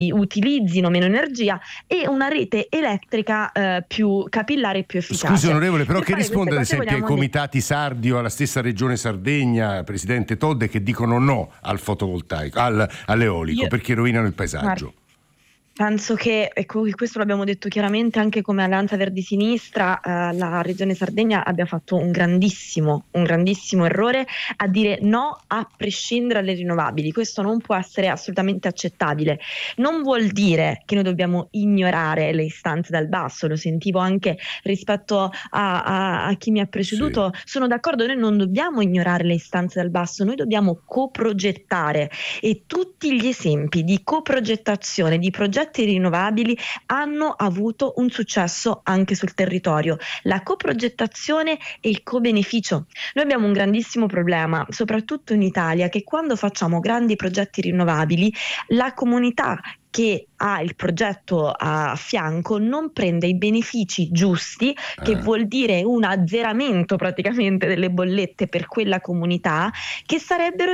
utilizzino meno energia e una rete elettrica più capillare e più efficace. Scusi onorevole, però che risponde ad esempio ai comitati sardi o alla stessa regione Sardegna, presidente Todde, che dicono no al fotovoltaico, all'eolico, perché rovinano il paesaggio? Penso che, ecco, questo l'abbiamo detto chiaramente anche come Alleanza Verdi Sinistra, la Regione Sardegna abbia fatto un grandissimo errore a dire no a prescindere dalle rinnovabili. Questo non può essere assolutamente accettabile. Non vuol dire che noi dobbiamo ignorare le istanze dal basso, lo sentivo anche rispetto a chi mi ha preceduto. Sì. Sono d'accordo, noi non dobbiamo ignorare le istanze dal basso, noi dobbiamo coprogettare, e tutti gli esempi di coprogettazione di progetti rinnovabili hanno avuto un successo anche sul territorio. La coprogettazione e il co-beneficio. Noi abbiamo un grandissimo problema, soprattutto in Italia, che quando facciamo grandi progetti rinnovabili, la comunità che ha il progetto a fianco non prende i benefici giusti, che vuol dire un azzeramento praticamente delle bollette per quella comunità, che sarebbero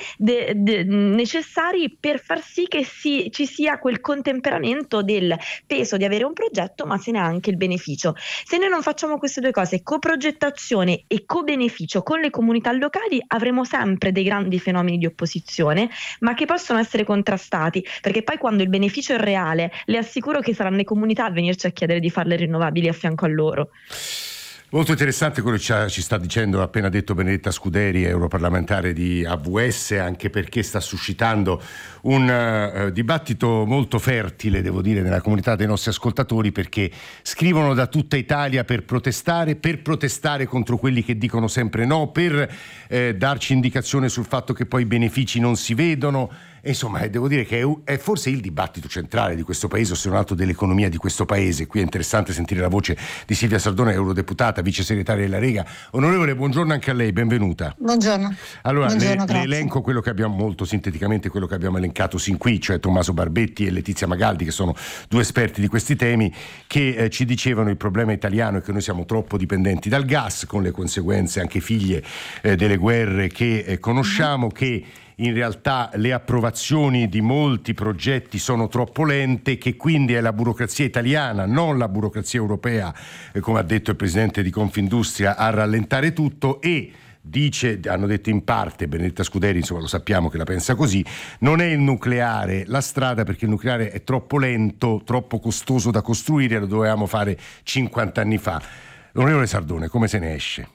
necessari per far sì che ci sia quel contemperamento del peso di avere un progetto, ma se ne ha anche il beneficio. Se noi non facciamo queste due cose, coprogettazione e co-beneficio con le comunità locali, avremo sempre dei grandi fenomeni di opposizione, ma che possono essere contrastati, perché poi quando il beneficio è reale, le assicuro che saranno le comunità a venirci a chiedere di fare le rinnovabili a fianco a loro. Molto interessante quello che ci sta dicendo, ha appena detto Benedetta Scuderi, europarlamentare di AVS, anche perché sta suscitando un dibattito molto fertile, devo dire, nella comunità dei nostri ascoltatori, perché scrivono da tutta Italia per protestare contro quelli che dicono sempre no, per darci indicazione sul fatto che poi i benefici non si vedono. E insomma, devo dire che è forse il dibattito centrale di questo paese, o se non altro dell'economia di questo paese. Qui è interessante sentire la voce di Silvia Sardone, eurodeputata, vice segretaria della Lega. Onorevole, buongiorno anche a lei, benvenuta. Buongiorno. Allora, le elenco quello che abbiamo, molto sinteticamente, quello che abbiamo elencato sin qui, cioè Tommaso Barbetti e Letizia Magaldi, che sono due esperti di questi temi, che ci dicevano il problema italiano è che noi siamo troppo dipendenti dal gas, con le conseguenze anche figlie delle guerre che conosciamo, che in realtà le approvazioni di molti progetti sono troppo lente, che quindi è la burocrazia italiana, non la burocrazia europea, come ha detto il presidente di Confindustria, a rallentare tutto. E hanno detto in parte, Benedetta Scuderi, insomma lo sappiamo che la pensa così, non è il nucleare la strada, perché il nucleare è troppo lento, troppo costoso da costruire, lo dovevamo fare 50 anni fa. L'onorevole Sardone, come se ne esce?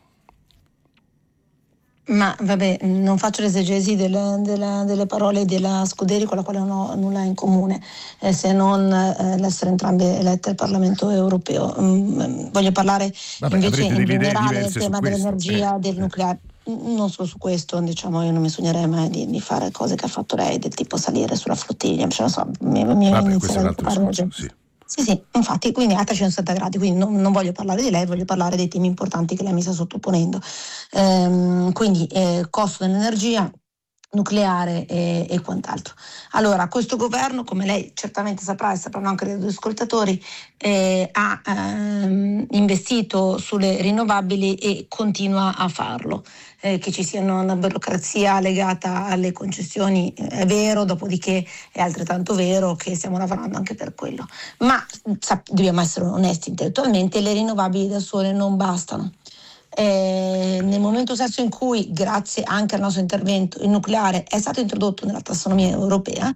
Ma vabbè, non faccio l'esegesi delle parole della Scuderi, con la quale non ho nulla in comune, se non l'essere entrambe elette al Parlamento europeo. Voglio parlare invece in generale del tema dell'energia, del nucleare. Non solo su questo, diciamo, io non mi sognerei mai di fare cose che ha fatto lei, del tipo salire sulla flottiglia, cioè, non so, questo è un altro discorso, sì. Sì, infatti, quindi a 360 gradi, quindi non voglio parlare di lei, voglio parlare dei temi importanti che lei mi sta sottoponendo. Quindi costo dell'energia, nucleare e quant'altro. Allora, questo governo, come lei certamente saprà e sapranno anche gli ascoltatori, ha investito sulle rinnovabili e continua a farlo. Che ci sia una burocrazia legata alle concessioni è vero, dopodiché è altrettanto vero che stiamo lavorando anche per quello. Ma dobbiamo essere onesti intellettualmente, le rinnovabili da sole non bastano. Nel momento stesso in cui, grazie anche al nostro intervento, il nucleare è stato introdotto nella tassonomia europea,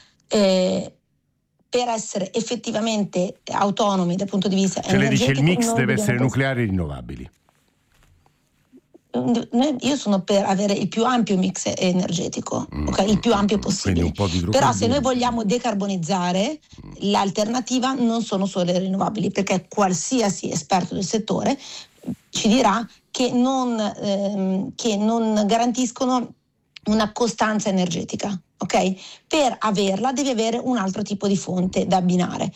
per essere effettivamente autonomi dal punto di vista energetico, lei dice il mix deve essere nucleare e rinnovabili. Io sono per avere il più ampio mix energetico, okay? Il più ampio possibile. Però se noi vogliamo decarbonizzare, l'alternativa non sono solo le rinnovabili, perché qualsiasi esperto del settore ci dirà che non garantiscono una costanza energetica. Ok? Per averla devi avere un altro tipo di fonte da abbinare,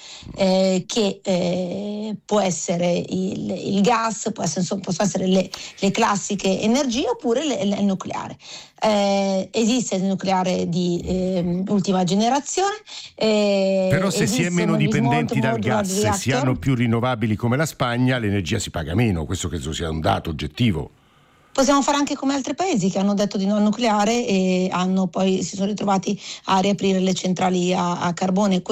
che può essere il gas, possono essere le classiche energie, oppure il nucleare. Esiste il nucleare di ultima generazione. Però se si è meno dipendenti dal gas, se si hanno più rinnovabili come la Spagna, l'energia si paga meno, questo credo sia un dato oggettivo. Possiamo fare anche come altri paesi che hanno detto di no al nucleare e poi si sono ritrovati a riaprire le centrali a carbone.